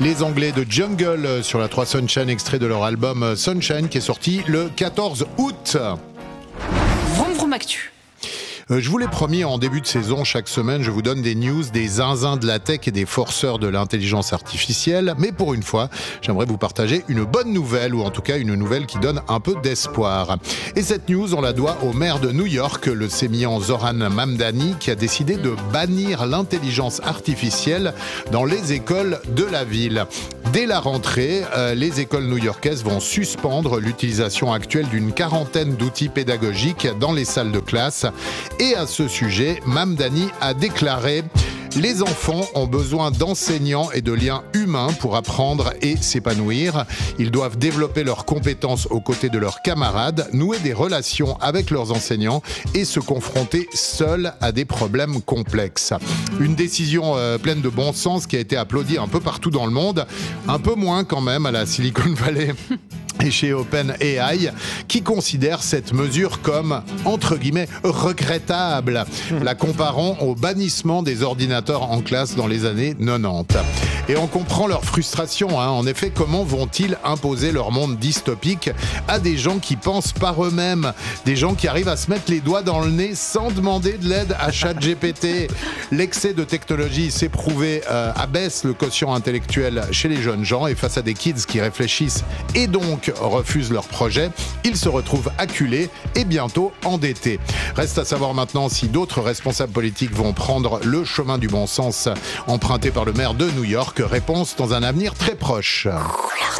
Les Anglais de Jungle sur la 3 Sunshine, extrait de leur album Sunshine qui est sorti le 14 août. Vroom Vroom Actu. Je vous l'ai promis, en début de saison, chaque semaine, je vous donne des news, des zinzins de la tech et des forceurs de l'intelligence artificielle. Mais pour une fois, j'aimerais vous partager une bonne nouvelle, ou en tout cas une nouvelle qui donne un peu d'espoir. Et cette news, on la doit au maire de New York, le sémillant Zoran Mamdani, qui a décidé de bannir l'intelligence artificielle dans les écoles de la ville. Dès la rentrée, les écoles new-yorkaises vont suspendre l'utilisation actuelle d'une quarantaine d'outils pédagogiques dans les salles de classe. Et à ce sujet, Mamdani a déclaré « Les enfants ont besoin d'enseignants et de liens humains pour apprendre et s'épanouir. Ils doivent développer leurs compétences aux côtés de leurs camarades, nouer des relations avec leurs enseignants et se confronter seuls à des problèmes complexes. » Une décision pleine de bon sens qui a été applaudie un peu partout dans le monde, un peu moins quand même à la Silicon Valley. Et chez OpenAI, qui considère cette mesure comme, entre guillemets, regrettable, la comparant au bannissement des ordinateurs en classe dans les années 90. Et on comprend leur frustration, En effet, comment vont-ils imposer leur monde dystopique à des gens qui pensent par eux-mêmes, des gens qui arrivent à se mettre les doigts dans le nez sans demander de l'aide à ChatGPT. L'excès de technologie, c'est prouvé, abaisse le quotient intellectuel chez les jeunes gens, et face à des kids qui réfléchissent et donc refusent leur projet, ils se retrouvent acculés et bientôt endettés. Reste à savoir maintenant si d'autres responsables politiques vont prendre le chemin du bon sens emprunté par le maire de New York. Réponse dans un avenir très proche.